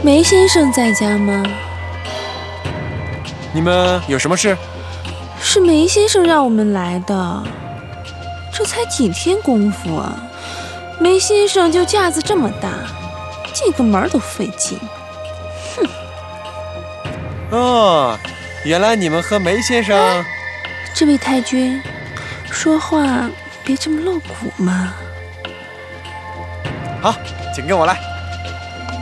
梅先生在家吗？ 你们有什么事？ 是梅先生让我们来的。这才几天功夫啊，梅先生就架子这么大，进个门都费劲。哼！ 哦，原来你们和梅先生…… 这位太君，说话别这么露骨嘛。 好，请跟我来。